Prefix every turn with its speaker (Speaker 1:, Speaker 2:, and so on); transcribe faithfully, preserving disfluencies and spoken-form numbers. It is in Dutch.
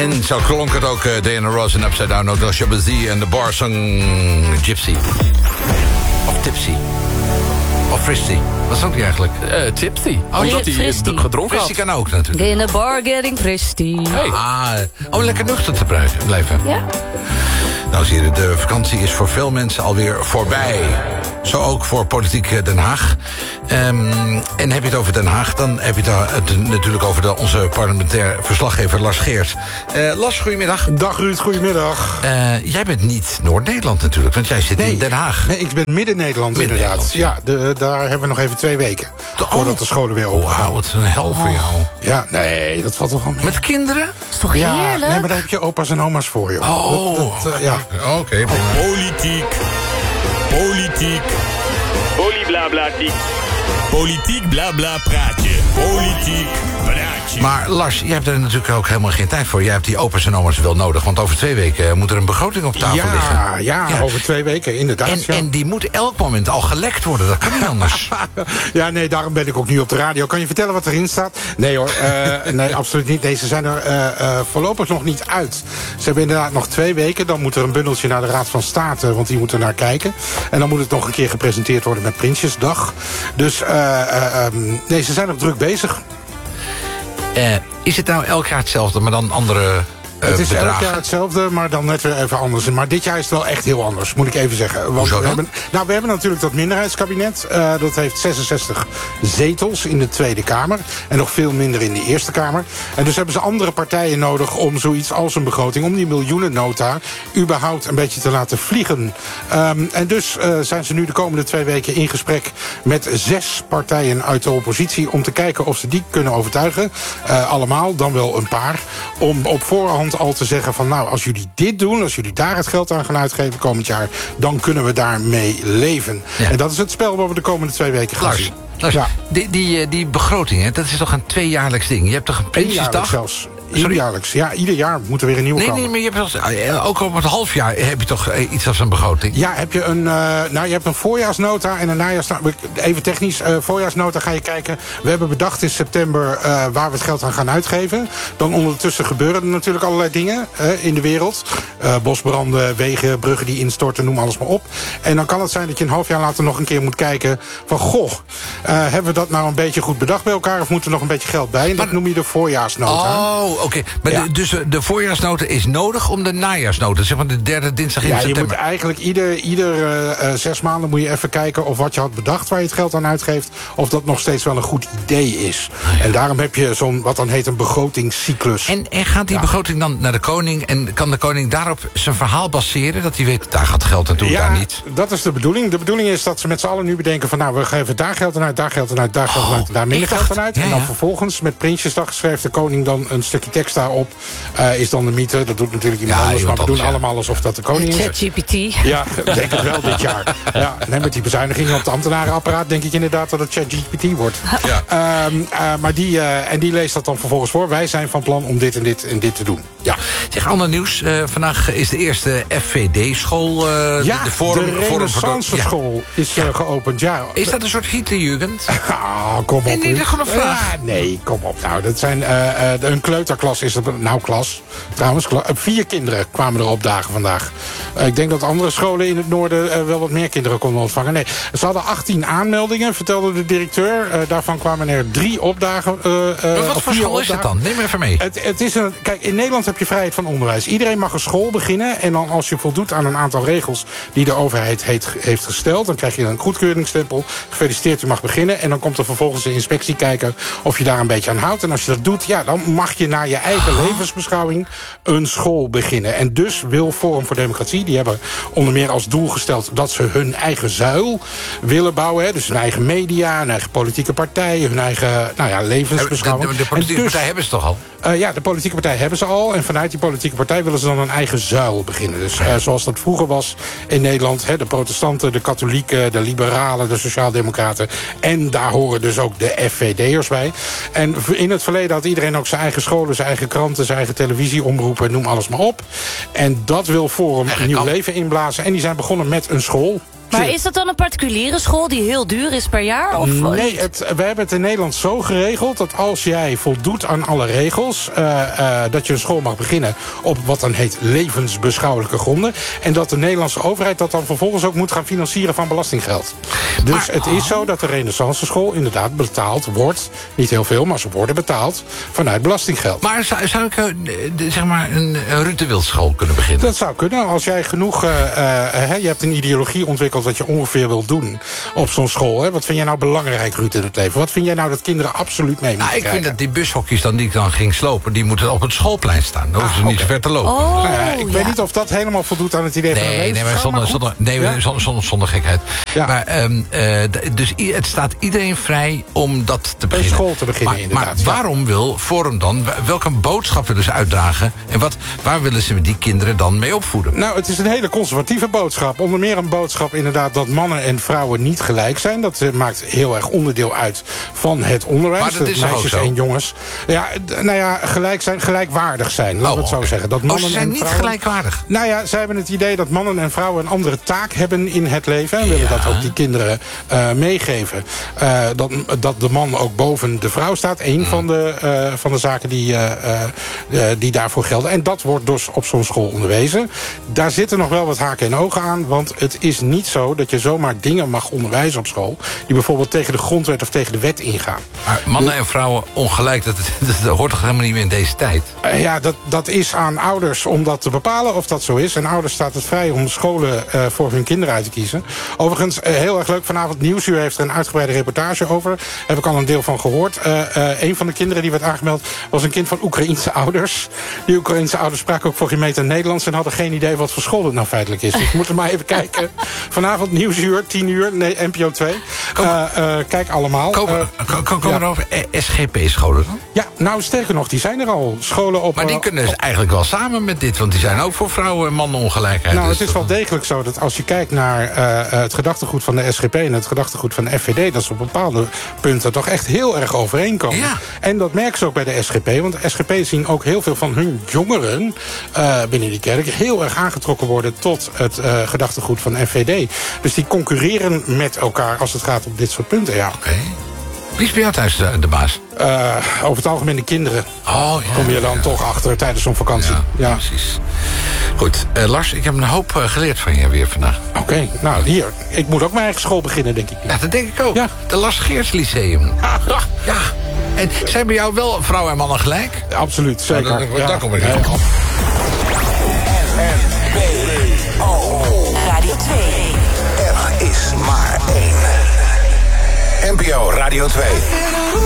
Speaker 1: En zo klonk het ook, uh, Diana Ross en Upside Down, ook door Shabazzy en de bar zong Gypsy. Of Tipsy. Of Fristy. Wat is ook niet eigenlijk?
Speaker 2: Uh, tipsy.
Speaker 3: Oh,
Speaker 2: Omdat
Speaker 3: hij
Speaker 2: hij gedronken had.
Speaker 1: Fristy kan ook natuurlijk.
Speaker 3: In a bar getting fristy.
Speaker 2: Hey.
Speaker 1: Ah, oh, lekker nuchter te blijven.
Speaker 3: Ja.
Speaker 1: Nou, zie je, de vakantie is voor veel mensen alweer voorbij. Zo ook voor Politiek Den Haag. Um, en heb je het over Den Haag, dan heb je het uh, natuurlijk over de, onze parlementair verslaggever Lars Geert. Uh, Lars, goedemiddag.
Speaker 4: Dag Ruud, goedemiddag.
Speaker 1: Uh, jij bent niet Noord-Nederland natuurlijk, want jij zit
Speaker 4: nee,
Speaker 1: in Den Haag.
Speaker 4: Nee, ik ben Midden-Nederland
Speaker 1: Midden
Speaker 4: inderdaad. Ja, de, daar hebben we nog even twee weken.
Speaker 1: De, oh.
Speaker 4: Voordat de scholen weer open gaan.
Speaker 1: Wauw, wat een hel voor jou.
Speaker 4: Ja, nee, dat valt toch wel mee.
Speaker 1: Met kinderen?
Speaker 3: Dat is toch
Speaker 4: ja,
Speaker 3: heerlijk?
Speaker 4: nee, maar daar heb je opa's en oma's voor, joh.
Speaker 1: Oh,
Speaker 4: dat, dat, uh, ja.
Speaker 1: Oké. Okay,
Speaker 5: Politiek. Politiek. Polieblabla-tiek. Politiek blabla praatje. Politiek praatje.
Speaker 1: Maar Lars, jij hebt er natuurlijk ook helemaal geen tijd voor. Jij hebt die opa's en oma's wel nodig. Want over twee weken moet er een begroting op tafel
Speaker 4: ja,
Speaker 1: liggen.
Speaker 4: Ja, ja, over twee weken, inderdaad.
Speaker 1: En,
Speaker 4: ja.
Speaker 1: en die moet elk moment al gelekt worden. Dat kan niet anders.
Speaker 4: Ja, nee, daarom ben ik ook nu op de radio. Kan je vertellen wat erin staat? Nee hoor, uh, nee, absoluut niet. Nee, ze zijn er uh, uh, voorlopig nog niet uit. Ze hebben inderdaad nog twee weken. Dan moet er een bundeltje naar de Raad van State, want die moeten naar kijken. En dan moet het nog een keer gepresenteerd worden met Prinsjesdag. Dus, uh, uh, um, nee, ze zijn nog druk bezig.
Speaker 1: Uh, is het nou elk jaar hetzelfde, maar dan andere... Uh,
Speaker 4: het is
Speaker 1: bedragen.
Speaker 4: elk jaar hetzelfde, maar dan net weer even anders. Maar dit jaar is het wel echt heel anders, moet ik even zeggen. Want
Speaker 1: Hoezo
Speaker 4: we
Speaker 1: dan?
Speaker 4: hebben, nou, we hebben natuurlijk dat minderheidskabinet. Uh, dat heeft zesenzestig zetels in de Tweede Kamer. En nog veel minder in de Eerste Kamer. En dus hebben ze andere partijen nodig om zoiets als een begroting, om die miljoenennota überhaupt een beetje te laten vliegen. Um, en dus uh, zijn ze nu de komende twee weken in gesprek met zes partijen uit de oppositie om te kijken of ze die kunnen overtuigen. Uh, allemaal, dan wel een paar. Om op voorhand al te zeggen van, nou, als jullie dit doen, als jullie daar het geld aan gaan uitgeven komend jaar, dan kunnen we daarmee leven. Ja. En dat is het spel wat we de komende twee weken gaan
Speaker 1: Lars,
Speaker 4: zien.
Speaker 1: Lars,
Speaker 4: ja.
Speaker 1: die, die, die begroting, hè, dat is toch een tweejaarlijks ding? Je hebt toch een Prinsjesdag?
Speaker 4: zelfs. Iederjaarlijks. Ja, ieder jaar moet er weer een nieuwe
Speaker 1: nee,
Speaker 4: komen.
Speaker 1: Nee, maar je hebt toch, ook op het halfjaar heb je toch iets als een begroting?
Speaker 4: Ja, heb je een, uh, nou, je hebt een voorjaarsnota en een najaarsnota. Even technisch, uh, voorjaarsnota ga je kijken. We hebben bedacht in september uh, waar we het geld aan gaan uitgeven. Dan ondertussen gebeuren er natuurlijk allerlei dingen uh, in de wereld. Uh, bosbranden, wegen, bruggen die instorten, noem alles maar op. En dan kan het zijn dat je een half jaar later nog een keer moet kijken van, goh, uh, hebben we dat nou een beetje goed bedacht bij elkaar of moet er nog een beetje geld bij? En dat maar, noem je de voorjaarsnota.
Speaker 1: Oh, oké. Okay. Maar ja. de, dus de voorjaarsnota is nodig om de najaarsnota, zeg maar de derde dinsdag in
Speaker 4: ja,
Speaker 1: september.
Speaker 4: Je moet eigenlijk ieder, ieder uh, zes maanden moet je even kijken of wat je had bedacht waar je het geld aan uitgeeft, of dat nog steeds wel een goed idee is. Ah, ja. En daarom heb je zo'n, wat dan heet een begrotingscyclus.
Speaker 1: En, en gaat die ja. begroting dan naar de koning en kan de koning daarop zijn verhaal baseren, dat hij weet, daar gaat geld naartoe,
Speaker 4: ja,
Speaker 1: daar niet?
Speaker 4: Dat is de bedoeling. De bedoeling is dat ze met z'n allen nu bedenken van, nou, we geven daar geld aan uit, daar geld aan uit, daar geld aan uit, daar minder geld aan uit. Ja, en dan ja. vervolgens met Prinsjesdag schrijft de koning dan een stukje tekst daarop. Uh, is dan de mythe, dat doet natuurlijk iemand ja, anders, maar we doen ja. allemaal alsof dat de koning is.
Speaker 3: ChatGPT.
Speaker 4: Ja, denk het wel dit jaar. Ja, nee, met die bezuinigingen op het ambtenarenapparaat denk ik inderdaad dat het ChatGPT wordt. Ja. Um, uh, maar die, uh, en die leest dat dan vervolgens voor. Wij zijn van plan om dit en dit en dit te doen.
Speaker 1: Ja. Zeg, ander nieuws. Uh, vandaag is de eerste F V D-school. Uh,
Speaker 4: ja,
Speaker 1: de Forum,
Speaker 4: de Renaissance-school ja. is uh, geopend. Ja.
Speaker 1: Is dat een soort Hitlerjugend?
Speaker 4: Ah, kom op.
Speaker 1: Nee, nee, dat is gewoon een vraag.
Speaker 4: Ja, nee, kom op. Nou, dat zijn, uh, uh, een kleuterklas is het. Nou, klas. Trouwens, kla- vier kinderen kwamen er opdagen vandaag. Uh, ik denk dat andere scholen in het noorden uh, wel wat meer kinderen konden ontvangen. Nee, ze hadden achttien aanmeldingen, vertelde de directeur. Uh, daarvan kwamen er drie opdagen. Uh, uh,
Speaker 1: wat voor school is het dan? Neem me even mee.
Speaker 4: Het, het is een, kijk, in Nederland heb je vrijheid van onderwijs. Iedereen mag een school beginnen. En dan als je voldoet aan een aantal regels die de overheid heet, heeft gesteld, dan krijg je een goedkeuringsstempel. Gefeliciteerd, u mag beginnen. En dan komt er vervolgens de inspectie kijken of je daar een beetje aan houdt. En als je dat doet, ja, dan mag je naar je eigen oh. levensbeschouwing een school beginnen. En dus wil Forum voor Democratie, die hebben onder meer als doel gesteld dat ze hun eigen zuil willen bouwen. Hè. Dus hun eigen media, hun eigen politieke partij, hun eigen nou ja, levensbeschouwing.
Speaker 1: De, de, de politieke dus, partij hebben ze toch al?
Speaker 4: Uh, ja, de politieke partij hebben ze al. En vanuit die politieke partij willen ze dan een eigen zuil beginnen. Dus uh, zoals dat vroeger was in Nederland. Hè, de protestanten, de katholieken, de liberalen, de sociaaldemocraten. En daar horen dus ook de F V D'ers bij. En in het verleden had iedereen ook zijn eigen scholen, zijn eigen kranten, zijn eigen televisieomroepen, noem alles maar op. En dat wil Forum een nieuw leven inblazen. En die zijn begonnen met een school.
Speaker 3: Maar is dat dan een particuliere school die heel duur is per jaar? Of
Speaker 4: nee, het, we hebben het in Nederland zo geregeld dat als jij voldoet aan alle regels, Uh, uh, dat je een school mag beginnen op wat dan heet levensbeschouwelijke gronden. En dat de Nederlandse overheid dat dan vervolgens ook moet gaan financieren van belastinggeld. Dus maar, het is zo dat de Renaissance school inderdaad betaald wordt. Niet heel veel, maar ze worden betaald vanuit belastinggeld.
Speaker 1: Maar zou, zou ik uh, de, zeg maar een, een Ruud de Wild school kunnen beginnen?
Speaker 4: Dat zou kunnen. Als jij genoeg, uh, uh, hè, je hebt een ideologie ontwikkeld wat je ongeveer wil doen op zo'n school. Hè. Wat vind jij nou belangrijk, Ruud, in het leven? Wat vind jij nou dat kinderen absoluut mee moeten
Speaker 1: nou, ik
Speaker 4: krijgen?
Speaker 1: vind dat die bushokjes dan die ik dan ging slopen, die moeten op het schoolplein staan. Dan hoeven ze
Speaker 4: ah,
Speaker 1: niet
Speaker 4: okay.
Speaker 1: zo ver te lopen.
Speaker 3: Oh,
Speaker 4: nou ja, ik
Speaker 3: ja.
Speaker 4: weet niet of dat helemaal voldoet aan het idee
Speaker 1: nee,
Speaker 4: van een
Speaker 1: nee, maar
Speaker 4: levensbeschouw,
Speaker 1: zonder,
Speaker 4: maar
Speaker 1: zonder, nee,
Speaker 4: ja?
Speaker 1: zonder, zonder, zonder gekheid.
Speaker 4: Ja.
Speaker 1: Maar, um, uh, d- dus i- het staat iedereen vrij om dat te beginnen.
Speaker 4: school te beginnen,
Speaker 1: maar,
Speaker 4: inderdaad.
Speaker 1: Maar
Speaker 4: Ja.
Speaker 1: waarom wil Forum dan, welke boodschap willen ze uitdragen? En wat, waar willen ze die kinderen dan mee opvoeden?
Speaker 4: Nou, het is een hele conservatieve boodschap. Onder meer een boodschap inderdaad dat mannen en vrouwen niet gelijk zijn. Dat uh, maakt heel erg onderdeel uit van het onderwijs.
Speaker 1: Maar dat is toch ook
Speaker 4: meisjes
Speaker 1: zo?
Speaker 4: en jongens. Ja, d- nou ja, gelijk zijn, gelijkwaardig zijn. Laten we het zo
Speaker 1: okay.
Speaker 4: zeggen. Dat
Speaker 1: Oh,
Speaker 4: mannen
Speaker 1: ze zijn
Speaker 4: en
Speaker 1: niet
Speaker 4: vrouwen,
Speaker 1: gelijkwaardig.
Speaker 4: Nou ja, zij hebben het idee dat mannen en vrouwen een andere taak hebben in het leven. En willen
Speaker 1: Ja.
Speaker 4: dat ook die kinderen uh, meegeven. Uh, dat, dat de man ook boven de vrouw staat. Eén
Speaker 1: Mm.
Speaker 4: van, de, uh, van de zaken die, uh, uh, die daarvoor gelden. En dat wordt dus op zo'n school onderwezen. Daar zitten nog wel wat haken en ogen aan. Want het is niet zo dat je zomaar dingen mag onderwijzen op school die bijvoorbeeld tegen de grondwet of tegen de wet ingaan.
Speaker 1: Maar mannen en vrouwen ongelijk, dat, dat, dat hoort toch helemaal niet meer in deze tijd?
Speaker 4: Uh, ja, dat, dat is aan ouders om dat te bepalen of dat zo is. En ouders staat het vrij om scholen uh, voor hun kinderen uit te kiezen. Overigens, uh, heel erg leuk, vanavond Nieuwsuur heeft er een uitgebreide reportage over. Heb ik al een deel van gehoord. Uh, uh, een van de kinderen die werd aangemeld was een kind van Oekraïense ouders. Die Oekraïense ouders spraken ook voor geen meter Nederlands en hadden geen idee wat voor school het nou feitelijk is. Dus we moeten maar even kijken. Vanavond Nieuwsuur, tien uur, nee, N P O twee. Uh, uh, kijk allemaal.
Speaker 1: Kom,
Speaker 4: Uh,
Speaker 1: kom, kom, kom
Speaker 4: ja.
Speaker 1: maar over S G P-scholen dan?
Speaker 4: Ja, nou sterker nog, die zijn er al. Scholen op...
Speaker 1: Maar die
Speaker 4: uh,
Speaker 1: kunnen dus eigenlijk wel samen met dit, want die zijn ook voor vrouwen en mannen ongelijkheid.
Speaker 4: Nou,
Speaker 1: dus
Speaker 4: het is wel degelijk zo dat als je kijkt naar uh, het gedachtegoed van de S G P en het gedachtegoed van de F V D, dat ze op bepaalde punten toch echt heel erg overeenkomen.
Speaker 1: Ja.
Speaker 4: En dat merken ze ook bij de S G P, want de S G P zien ook heel veel van hun jongeren uh, binnen die kerk heel erg aangetrokken worden tot het uh, gedachtegoed van F V D. Dus die concurreren met elkaar als het gaat om dit soort punten, ja.
Speaker 1: Oké. Okay. Wie is bij jou thuis de, de baas?
Speaker 4: Uh, over het algemeen de kinderen.
Speaker 1: Oh, ja,
Speaker 4: kom je dan
Speaker 1: ja.
Speaker 4: toch achter tijdens zo'n vakantie.
Speaker 1: Ja,
Speaker 4: ja.
Speaker 1: precies. Goed, uh, Lars, ik heb een hoop uh, geleerd van je weer vandaag.
Speaker 4: Oké, okay, nou hier. Ik moet ook mijn eigen school beginnen, denk ik.
Speaker 1: Ja, dat denk ik ook.
Speaker 4: Ja.
Speaker 1: De Lars Geerts Lyceum. Ja. En zijn bij jou wel vrouwen en mannen gelijk?
Speaker 4: Ja, absoluut, zeker.
Speaker 1: Nou, dan,
Speaker 4: ja.
Speaker 1: dan kom ik
Speaker 4: ja.
Speaker 1: even.
Speaker 2: Radio twee.
Speaker 6: Er is maar één. N P O Radio twee.